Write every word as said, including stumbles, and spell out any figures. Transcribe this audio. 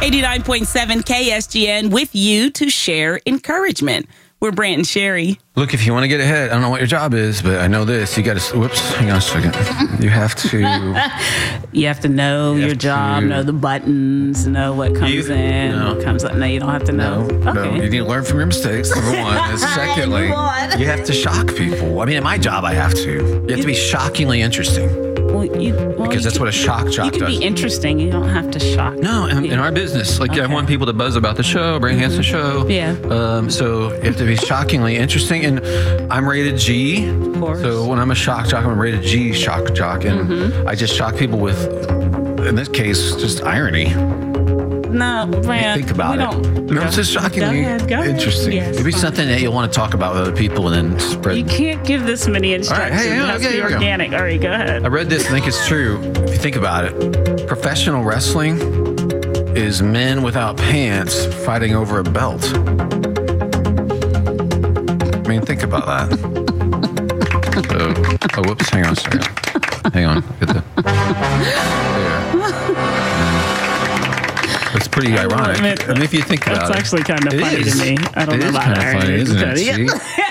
eighty-nine point seven K S G N with you to share encouragement. We're Brant and Sherry. Look, if you want to get ahead, I don't know what your job is, but I know this. You got to, whoops, hang on a second. You have to. You have to know You your have job, to- know the buttons, know what comes You- in, no. what comes up. No, you don't have to know. No, no, Okay. you need to learn from your mistakes, number one. And secondly, Move on. you have to shock people. I mean, in my job, I have to. You have to be shockingly interesting. Well, you, well, Because you that's can- what a shock jock You can does. be interesting. You don't have to shock. No, in, in our business, like I Okay. want people to buzz about the show, bring Hanson show. Yeah. Um, so you have to be shockingly interesting, and I'm rated G. Of course. So when I'm a shock jock, I'm a rated G shock jock, and Mm-hmm. I just shock people with, in this case, just irony. No, Brant. Think about we it. Don't, No, it's just shockingly Go ahead, go ahead. interesting. Yes, It'd be fine. something that you'll want to talk about with other people, and then spread. You can't give this many instructions. hey, it has okay, to be here we go. organic. All right, go ahead. I read this. I think it's true. If you think about it, professional wrestling is men without pants fighting over a belt. I mean, think about that. So, oh, whoops! Hang on a second. Hang on. Get the. There. It's pretty ironic. admit, I mean, if you think about That's it, actually kind of It funny is. to me. I don't It know is about kind of irony. funny, It's isn't kinda- it? yeah. See?